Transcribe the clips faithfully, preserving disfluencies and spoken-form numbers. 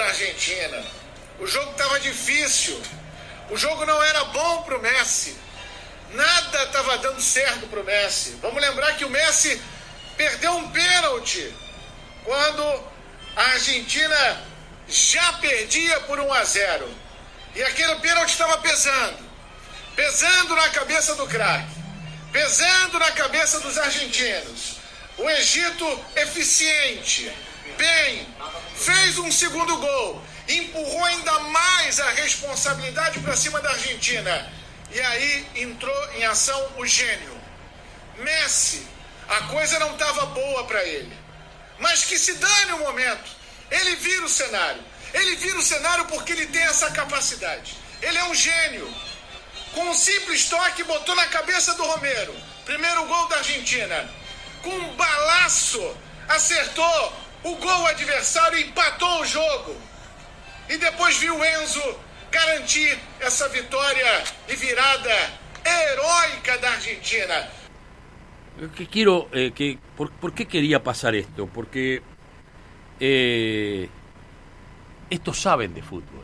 Argentina. O jogo estava difícil. O jogo não era bom para o Messi. Nada estava dando certo para o Messi. Vamos lembrar que o Messi perdeu um pênalti quando a Argentina já perdia por um a zero. E aquele pênalti estava pesando. Pesando na cabeça do craque. Pesando na cabeça dos argentinos. O Egito eficiente, bem, fez um segundo gol. Empurrou ainda mais a responsabilidade para cima da Argentina. E aí entrou em ação o gênio. Messi, a coisa não estava boa para ele. Mas que se dane o momento. Ele vira o cenário. Ele vira o cenário porque ele tem essa capacidade. Ele é um gênio. Com um simples toque, botou na cabeça do Romero. Primeiro gol da Argentina. Com um balaço, acertou o gol adversário e empatou o jogo. E depois viu o Enzo garantir essa vitória de virada heroica da Argentina. Que quiero, eh, que, por, ¿Por qué quería pasar esto? Porque eh, estos saben de fútbol.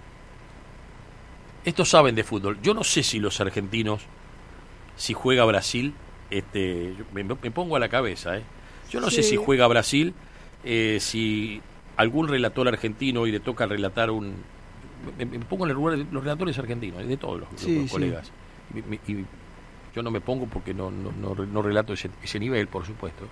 Estos saben de fútbol. Yo no sé si los argentinos, si juega Brasil, este, me, me pongo a la cabeza, ¿eh? Yo no sí. sé si juega Brasil, eh, si algún relator argentino y le toca relatar un... Me, me pongo en el lugar de los relatores argentinos, de todos los, sí, los colegas. Sí. Y, y yo no me pongo porque no, no, no, no relato ese, ese nivel, por supuesto.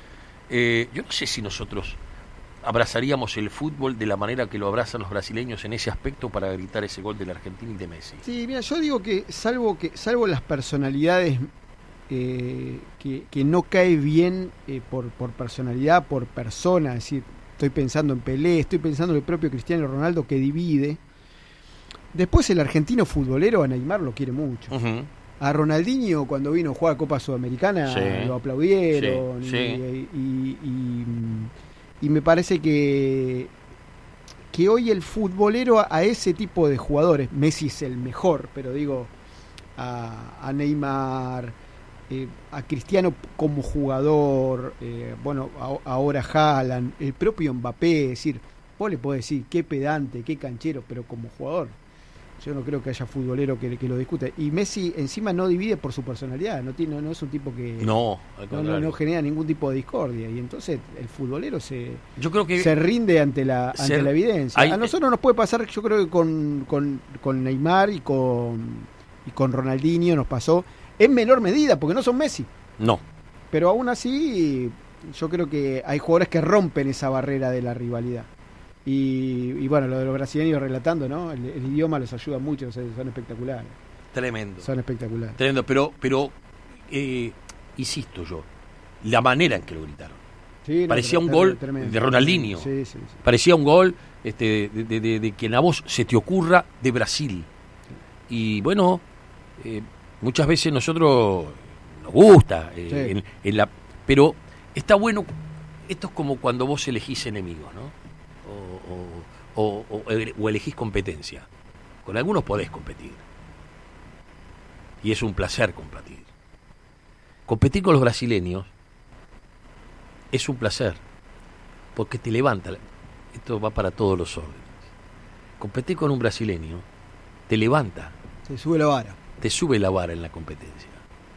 Eh, yo no sé si nosotros abrazaríamos el fútbol de la manera que lo abrazan los brasileños en ese aspecto para gritar ese gol de la Argentina y de Messi. Sí, mira, yo digo que salvo que salvo las personalidades eh, que, que no cae bien eh, por, por personalidad, por persona, es decir, estoy pensando en Pelé, estoy pensando en el propio Cristiano Ronaldo que divide. Después el argentino futbolero a Neymar lo quiere mucho. Uh-huh. A Ronaldinho cuando vino a jugar Copa Sudamericana sí. lo aplaudieron sí, sí. Y, y, y, y me parece que que hoy el futbolero a, a ese tipo de jugadores, Messi es el mejor, pero digo a, a Neymar, eh, a Cristiano como jugador, eh, bueno a, ahora Haaland, el propio Mbappé, es decir, vos le podés decir qué pedante, qué canchero, pero como jugador yo no creo que haya futbolero que, que lo discute. Y Messi encima no divide por su personalidad, no tiene, no es un tipo que no, no, no, no genera ningún tipo de discordia. Y entonces el futbolero se, yo creo que se rinde ante la ante ser, la evidencia. hay, a nosotros nos puede pasar, yo creo que con, con, con Neymar y con, y con Ronaldinho nos pasó en menor medida, porque no son Messi. No. Pero aún así, yo creo que hay jugadores que rompen esa barrera de la rivalidad. Y, y bueno, lo de los brasileños relatando, ¿no? El, el idioma los ayuda mucho, son, son espectaculares. Tremendo. Son espectaculares. Tremendo, pero, pero eh, insisto yo, la manera en que lo gritaron. Sí, no, parecía un gol tremendo, de Ronaldinho. Sí, sí, sí. Parecía un gol este, de, de, de, de quien a vos se te ocurra de Brasil. Y bueno, eh, muchas veces nosotros nos gusta, eh, sí. en, en la, pero está bueno, esto es como cuando vos elegís enemigos, ¿no? O, o, o, o elegís competencia. Con algunos podés competir y es un placer competir. Competir con los brasileños es un placer porque te levanta. Esto va para todos los órdenes. Competir con un brasileño te levanta, te sube la vara, te sube la vara en la competencia.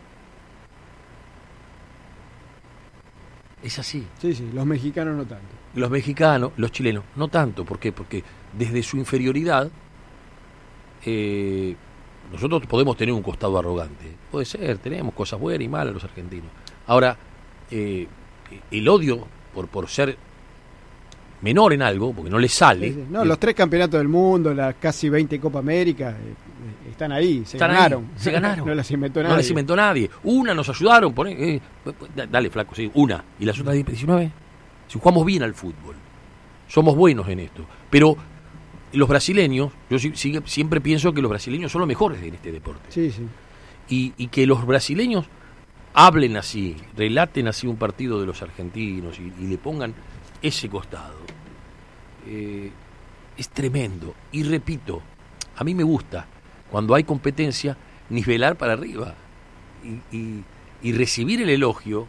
Es así. Sí, sí, los mexicanos no tanto. Los mexicanos, los chilenos, no tanto. ¿Por qué? Porque desde su inferioridad eh, nosotros podemos tener un costado arrogante. Puede ser, tenemos cosas buenas y malas los argentinos. Ahora, eh, el odio por, por ser menor en algo, porque no les sale. Sí, sí. No, los tres campeonatos del mundo, las casi veinte Copa América, eh, están ahí, se están ganaron. Ahí, se ganaron. No las inventó nadie. No las inventó nadie. Una nos ayudaron, poné, eh, dale flaco, sí, una. ¿Y las otras diecinueve? Si jugamos bien al fútbol, somos buenos en esto. Pero los brasileños, yo sigue, siempre pienso que los brasileños son los mejores en este deporte. Sí, sí. Y, y que los brasileños hablen así, relaten así un partido de los argentinos y, y le pongan ese costado. Eh, es tremendo. Y repito, a mí me gusta, cuando hay competencia, nivelar para arriba y, y, y recibir el elogio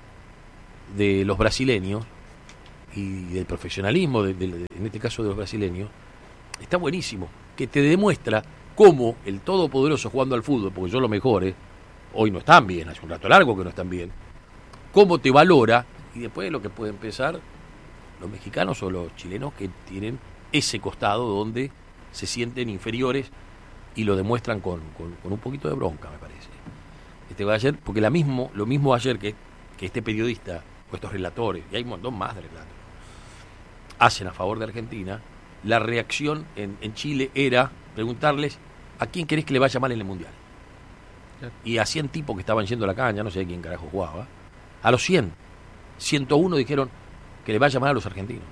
de los brasileños y del profesionalismo, de, de, de, en este caso de los brasileños, está buenísimo, que te demuestra cómo el todopoderoso jugando al fútbol, porque yo lo mejore, hoy no están bien, hace un rato largo que no están bien, cómo te valora, y después lo que pueden pensar los mexicanos o los chilenos que tienen ese costado donde se sienten inferiores y lo demuestran con, con, con un poquito de bronca, me parece. Este ayer, porque la mismo, lo mismo ayer que, que este periodista, o estos relatores, y hay un montón más de relatos, hacen a favor de Argentina, la reacción en, en Chile era preguntarles a quién querés que le vaya mal en el Mundial. Y a cien tipos que estaban yendo a la caña, no sé quién carajo jugaba, a los cien, ciento uno dijeron que le vaya mal a los argentinos.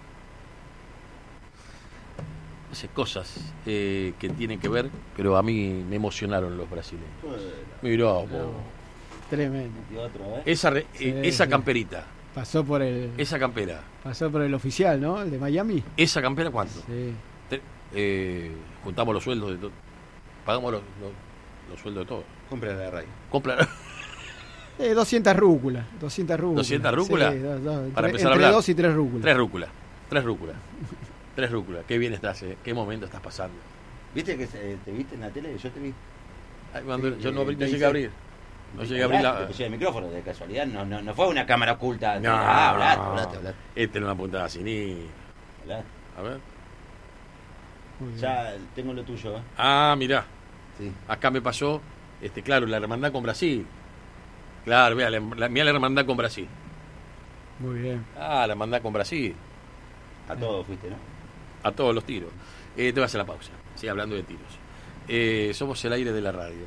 Esas cosas eh, que tienen que ver, pero a mí me emocionaron los brasileños. Mirá, no. Tremendo. Esa, re, sí, eh, esa sí. camperita. Pasó por el. Esa campera. Pasó por el oficial, ¿no? El de Miami. ¿Esa campera cuánto? Sí. Te, eh, juntamos los sueldos de todos. Pagamos los, los, los sueldos de todos. Compra la radio. Compra. Eh, doscientas rúculas. doscientas rúculas. ¿doscientas rúculas? Sí, dos, dos, Para entre, empezar a entre hablar. dos y tres rúculas. Tres rúculas. Tres rúculas. Tres rúculas. Qué bien estás, eh. Qué momento estás pasando. ¿Viste que se- te viste en la tele? Yo te vi. Ay, cuando- Sí, yo no, abrí, no te llegué hice- a abrir. No llegué a abrir Te la. pusieron el micrófono de casualidad, no, no, no fue una cámara oculta. No, Ah, hablaste, hablaste, hablaste. Este no me apuntaba así ni. hablaste. A ver. Muy bien. Ya tengo lo tuyo, ¿eh? Ah, mirá. Sí. Acá me pasó, este, claro, la hermandad con Brasil. Claro, mira la, la, mirá la hermandad con Brasil. Muy bien. Ah, la hermandad con Brasil. A todos fuiste, ¿no? A todos los tiros. Eh, te voy a hacer la pausa. Sí, hablando de tiros. Eh, somos el aire de la radio.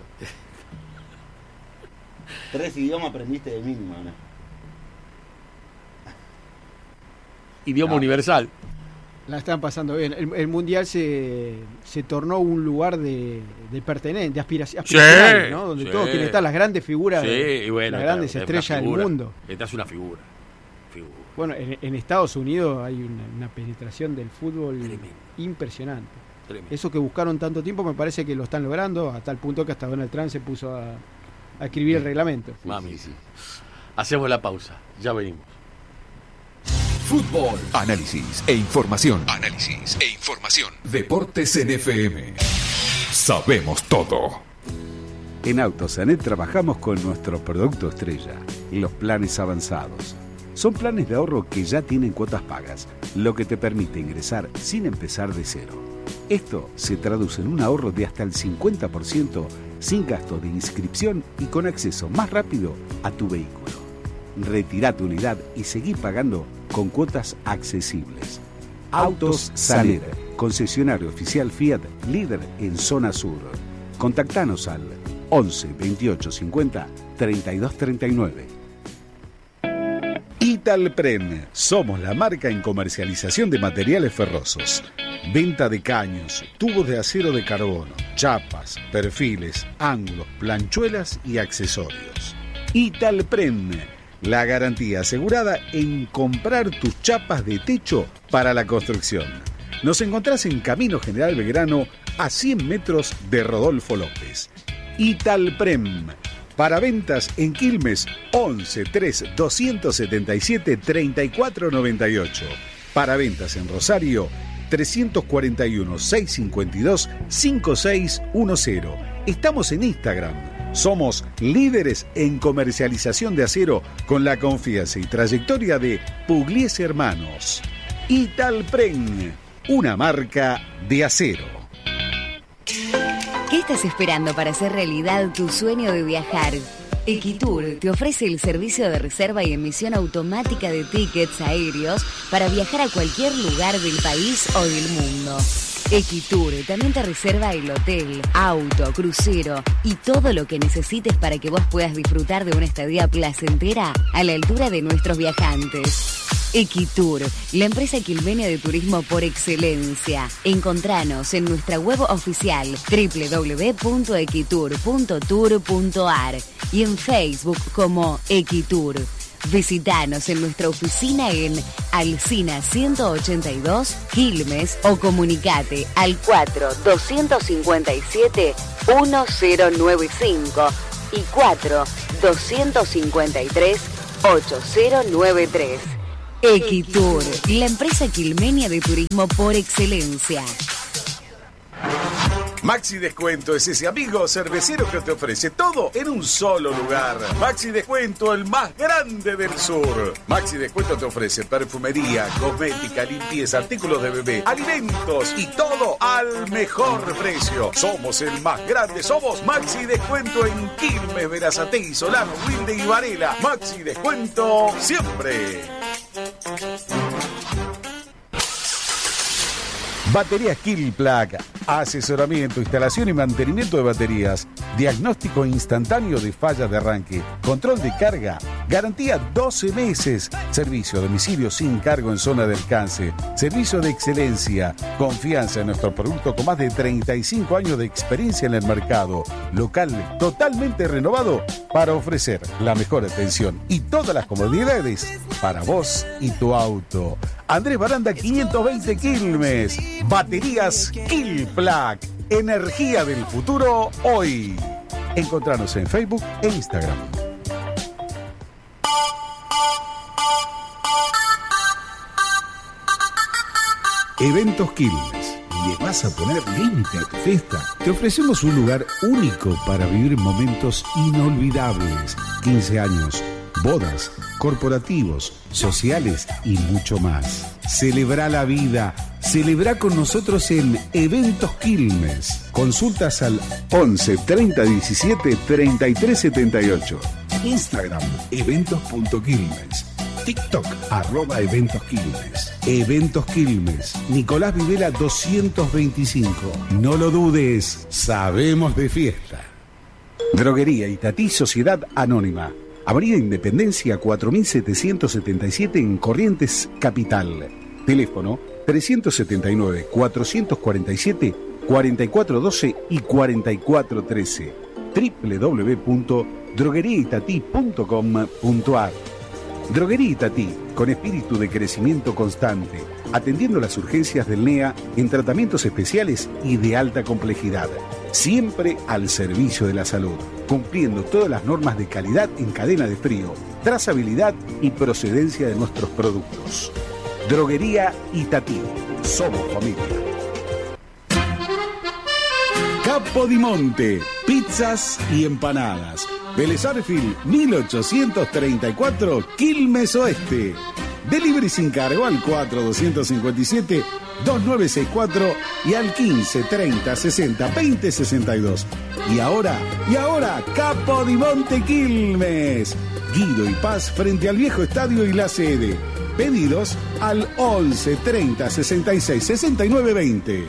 Tres idiomas aprendiste de mínimo, ¿no? Idioma No. universal. La están pasando bien. El, el mundial se, se tornó un lugar de, de pertenencia, de aspiración, Sí, aspiracional, ¿no? Donde sí. todos quieren estar, las grandes figuras, Sí, de- y bueno, las grandes claro, estrellas una del figura. mundo. Esta es una figura. Figura. Bueno, en, en Estados Unidos hay una, una penetración del fútbol Tremendo. impresionante. Tremendo. Eso que buscaron tanto tiempo me parece que lo están logrando, a tal punto que hasta Donald Trump se puso a, a escribir el reglamento. Mami, sí. Hacemos la pausa. Ya venimos. Fútbol, análisis e información. Análisis e información. Deportes en F M. Sabemos todo. En Autosanet trabajamos con nuestro producto estrella, los planes avanzados. Son planes de ahorro que ya tienen cuotas pagas, lo que te permite ingresar sin empezar de cero. Esto se traduce en un ahorro de hasta el cincuenta por ciento sin gasto de inscripción y con acceso más rápido a tu vehículo. Retirá tu unidad y seguí pagando con cuotas accesibles. Autos Sanet, concesionario oficial Fiat, líder en zona sur. Contactanos al once veintiocho cincuenta treinta y dos treinta y nueve. Italpren, somos la marca en comercialización de materiales ferrosos. Venta de caños, tubos de acero de carbono, chapas, perfiles, ángulos, planchuelas y accesorios. Italpren, la garantía asegurada en comprar tus chapas de techo para la construcción. Nos encontrás en Camino General Belgrano, a cien metros de Rodolfo López. Italprem. Para ventas en Quilmes, once tres doscientos setenta y siete treinta y cuatro noventa y ocho. Para ventas en Rosario, trescientos cuarenta y uno seiscientos cincuenta y dos cincuenta y seis diez. Estamos en Instagram. Somos líderes en comercialización de acero con la confianza y trayectoria de Pugliese Hermanos. Italpren, una marca de acero. ¿Qué estás esperando para hacer realidad tu sueño de viajar? Equitur te ofrece el servicio de reserva y emisión automática de tickets aéreos para viajar a cualquier lugar del país o del mundo. Equitur también te reserva el hotel, auto, crucero y todo lo que necesites para que vos puedas disfrutar de una estadía placentera a la altura de nuestros viajantes. Equitur, la empresa quilmenia de turismo por excelencia. Encontranos en nuestra web oficial doble u doble u doble u punto equitur punto tour punto a r y en Facebook como Equitur. Visítanos en nuestra oficina en Alsina ciento ochenta y dos, Quilmes, o comunicate al cuatro doscientos cincuenta y siete diez noventa y cinco y cuatro doscientos cincuenta y tres ochenta noventa y tres. Equitur, la empresa quilmenia de turismo por excelencia. Maxi Descuento es ese amigo cervecero que te ofrece todo en un solo lugar. Maxi Descuento, el más grande del sur. Maxi Descuento te ofrece perfumería, cosmética, limpieza, artículos de bebé, alimentos y todo al mejor precio. Somos el más grande, somos Maxi Descuento en Quilmes, Berazategui, Solano, Wilde y Varela. Maxi Descuento siempre. Baterías Killplug, asesoramiento, instalación y mantenimiento de baterías, diagnóstico instantáneo de fallas de arranque, control de carga, garantía doce meses, servicio a domicilio sin cargo en zona de alcance, servicio de excelencia, confianza en nuestro producto con más de treinta y cinco años de experiencia en el mercado, local totalmente renovado para ofrecer la mejor atención y todas las comodidades para vos y tu auto. Andrés Baranda quinientos veinte Quilmes. Baterías Killplug. Energía del futuro hoy. Encontranos en Facebook e Instagram. Eventos Quilmes. ¿Le vas a poner límite a tu fiesta? Te ofrecemos un lugar único para vivir momentos inolvidables. quince años, bodas, corporativos, sociales y mucho más. Celebra la vida. Celebra con nosotros en Eventos Quilmes. Consultas al once treinta diecisiete treinta y tres setenta y ocho. Instagram, eventos.quilmes. TikTok, arroba Eventos Quilmes. Eventos Quilmes. Nicolás Videla doscientos veinticinco. No lo dudes, sabemos de fiesta. Droguería Itatí Sociedad Anónima. Avenida Independencia cuatro mil setecientos setenta y siete en Corrientes, Capital. Teléfono trescientos setenta y nueve, cuatrocientos cuarenta y siete, cuarenta y cuatro doce y cuarenta y cuatro trece. doble u doble u doble u punto droguería itatí punto com punto a r. Droguería Itatí, con espíritu de crecimiento constante, atendiendo las urgencias del N E A en tratamientos especiales y de alta complejidad. Siempre al servicio de la salud, cumpliendo todas las normas de calidad en cadena de frío, trazabilidad y procedencia de nuestros productos. Droguería Itatí. Somos familia. Capodimonte. Pizzas y empanadas. Vélez Arfield, mil ochocientos treinta y cuatro, Quilmes Oeste. Delivery sin cargo al cuatro doscientos cincuenta y siete veintinueve sesenta y cuatro y al quince treinta sesenta veinte sesenta y dos. Y ahora, y ahora, Capodimonte Quilmes. Guido y Paz frente al viejo estadio y la sede. Pedidos al once treinta sesenta y seis sesenta y nueve veinte.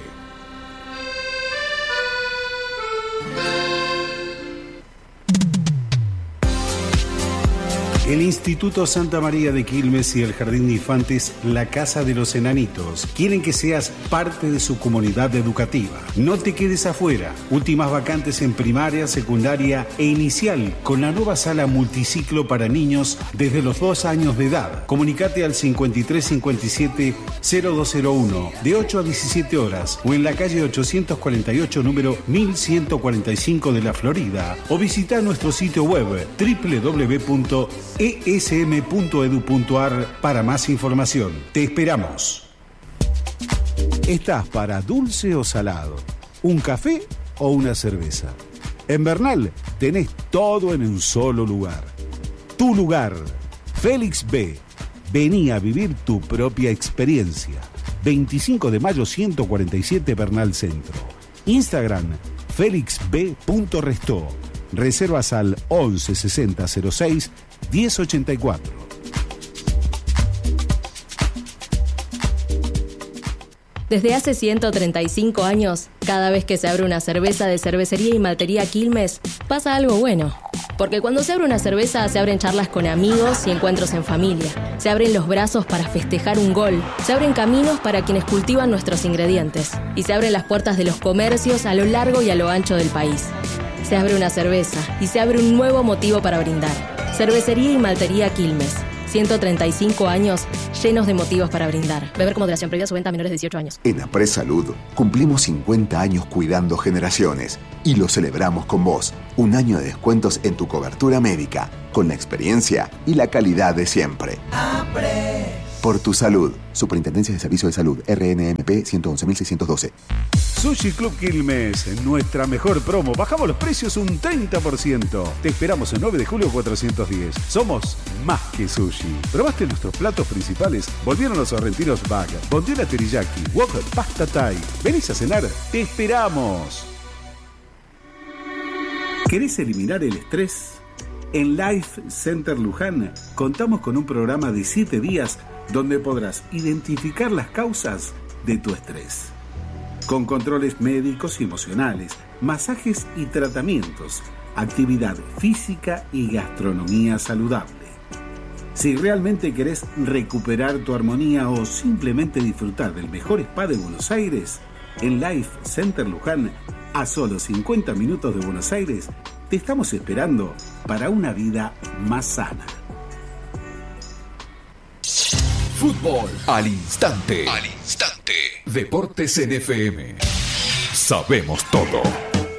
El Instituto Santa María de Quilmes y el Jardín de Infantes La Casa de los Enanitos quieren que seas parte de su comunidad educativa. No te quedes afuera. Últimas vacantes en primaria, secundaria e inicial con la nueva sala multiciclo para niños desde los dos años de edad. Comunicate al cincuenta y tres cincuenta y siete cero dos cero uno de ocho a diecisiete horas o en la calle ochocientos cuarenta y ocho número mil ciento cuarenta y cinco de la Florida o visita nuestro sitio web doble u doble u doble u punto e s m punto edu punto a r para más información. Te esperamos. ¿Estás para dulce o salado? ¿Un café o una cerveza? En Bernal tenés todo en un solo lugar. Tu lugar, Félix B. Vení a vivir tu propia experiencia. veinticinco de mayo ciento cuarenta y siete Bernal Centro. Instagram, félix b punto restó. Reservas al once sesenta cero seis diez ochenta y cuatro. Desde hace ciento treinta y cinco años, cada vez que se abre una cerveza de Cervecería y Maltería Quilmes, pasa algo bueno. Porque cuando se abre una cerveza, se abren charlas con amigos y encuentros en familia. Se abren los brazos para festejar un gol. Se abren caminos para quienes cultivan nuestros ingredientes. Y se abren las puertas de los comercios a lo largo y a lo ancho del país. Se abre una cerveza y se abre un nuevo motivo para brindar. Cervecería y Maltería Quilmes. ciento treinta y cinco años llenos de motivos para brindar. Beber con moderación, previa su venta a menores de dieciocho años. En Apres Salud cumplimos cincuenta años cuidando generaciones y lo celebramos con vos. Un año de descuentos en tu cobertura médica, con la experiencia y la calidad de siempre. Apres. Por tu salud. Superintendencia de Servicios de Salud. R N M P ciento once mil seiscientos doce. Sushi Club Quilmes, nuestra mejor promo. Bajamos los precios un treinta por ciento. Te esperamos el nueve de julio cuatrocientos diez. Somos más que sushi. ¿Probaste nuestros platos principales? Volvieron los sorrentinos bag, bondiola teriyaki, wok pasta thai. ¿Venís a cenar? ¡Te esperamos! ¿Querés eliminar el estrés? En Life Center Luján contamos con un programa de siete días donde podrás identificar las causas de tu estrés. Con controles médicos y emocionales, masajes y tratamientos, actividad física y gastronomía saludable. Si realmente querés recuperar tu armonía o simplemente disfrutar del mejor spa de Buenos Aires, en Life Center Luján, a solo cincuenta minutos de Buenos Aires, te estamos esperando para una vida más sana. Fútbol al instante. Al instante. Deportes en F M. Sabemos todo.